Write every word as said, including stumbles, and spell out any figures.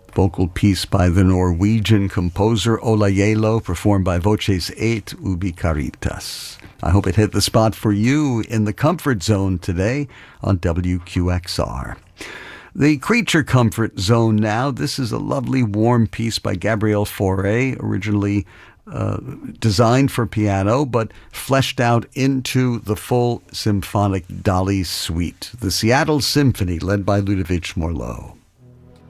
Vocal piece by the Norwegian composer Olayelo, performed by Voces et Ubi Caritas. I hope it hit the spot for you in the comfort zone today on W Q X R. The Creature Comfort Zone now. This is a lovely warm piece by Gabriel Fauré, originally uh, designed for piano, but fleshed out into the full symphonic Dali suite. The Seattle Symphony, led by Ludovic Morlot.